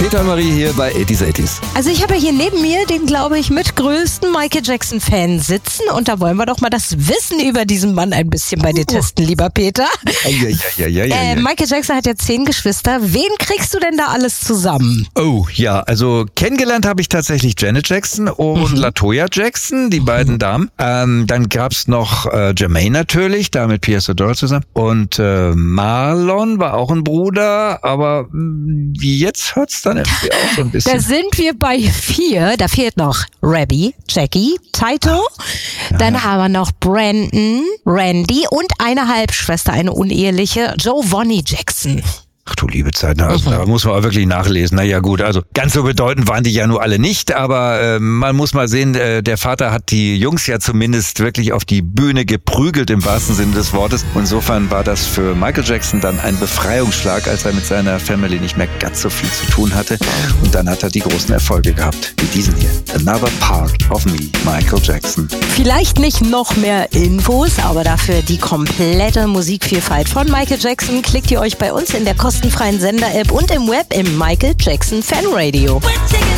Peter und Marie hier bei 80s. Also ich habe hier neben mir den, glaube ich, mitgrößten Michael Jackson-Fan sitzen und da wollen wir doch mal das Wissen über diesen Mann ein bisschen bei dir testen, lieber Peter. Ja. Michael Jackson hat ja 10 Geschwister. Wen kriegst du denn da alles zusammen? Oh, ja, also kennengelernt habe ich tatsächlich Janet Jackson und LaToya Jackson, die beiden Damen. Dann gab's noch Jermaine natürlich, da mit Pierce Adora zusammen. Und Marlon war auch ein Bruder, aber jetzt hört's dann irgendwie auch so ein bisschen. Da sind wir bei 4. Da fehlt noch Rabbi, Jackie, Taito. Dann haben wir noch Brandon, Randy und eine Halbschwester, eine uneheliche, Giovanni Jackson. Ach du liebe Zeit, also, da muss man auch wirklich nachlesen. Naja gut, also ganz so bedeutend waren die ja nur alle nicht, aber man muss mal sehen, der Vater hat die Jungs ja zumindest wirklich auf die Bühne geprügelt im wahrsten Sinne des Wortes. Insofern war das für Michael Jackson dann ein Befreiungsschlag, als er mit seiner Family nicht mehr ganz so viel zu tun hatte. Und dann hat er die großen Erfolge gehabt, wie diesen hier. Another Part of Me, Michael Jackson. Vielleicht nicht noch mehr Infos, aber dafür die komplette Musikvielfalt von Michael Jackson klickt ihr euch bei uns in der kostenfreien Sender-App und im Web im Michael Jackson Fan Radio.